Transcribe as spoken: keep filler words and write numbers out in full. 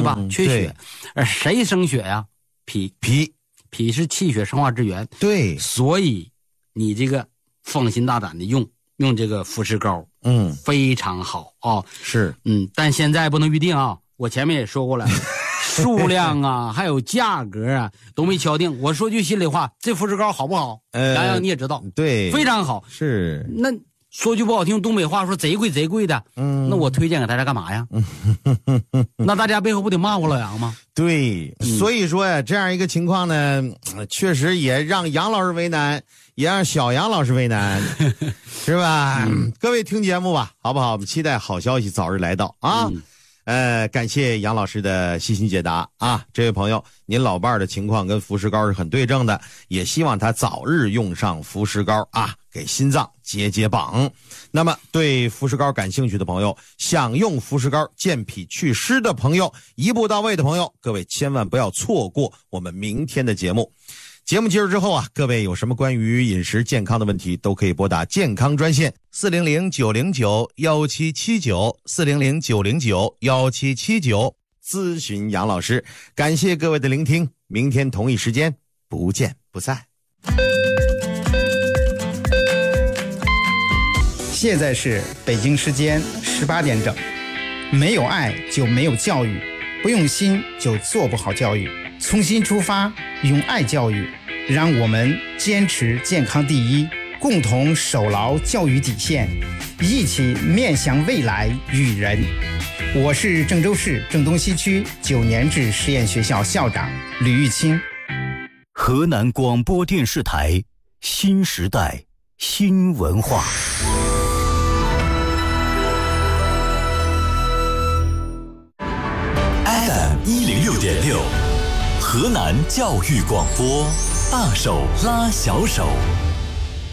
吧？嗯、缺血，而谁生血呀？脾脾脾是气血生化之源， 对， 所以你这个放心大胆的用用这个福石膏， 嗯， 非常好啊、哦。 是， 嗯，但现在不能预定啊，我前面也说过了。数量啊，还有价格啊，都没敲定。我说句心里话，这福石膏好不好？ 呃， 洋洋你也知道， 对， 非常好。 是， 那说句不好听，东北话说贼贵贼贵的。 嗯， 那我推荐给大家干嘛呀？那大家背后不得骂我老杨吗？ 对，嗯、所以说呀，这样一个情况呢，确实也让杨老师为难，也让小杨老师为难，是吧？嗯、各位听节目吧，好不好？我们期待好消息早日来到啊！嗯呃，感谢杨老师的细心解答啊！这位朋友，您老伴儿的情况跟福石膏是很对症的，也希望他早日用上福石膏啊，给心脏解解绑。那么，对福石膏感兴趣的朋友，想用福石膏健脾祛湿的朋友，一步到位的朋友，各位千万不要错过我们明天的节目。节目结束之后啊，各位有什么关于饮食健康的问题，都可以拨打健康专线四零零九零九幺七七九四零零九零九幺七七九咨询杨老师。感谢各位的聆听，明天同一时间不见不散。 现在是北京时间十八点整。没有爱就没有教育，不用心就做不好教育。从心出发，用爱教育，让我们坚持健康第一，共同守牢教育底线，一起面向未来育人。我是郑州市郑东西区九年制实验学校校长吕玉清。 河南广播电视台新时代新文化。F M 一零六点六。河南教育广播，大手拉小手。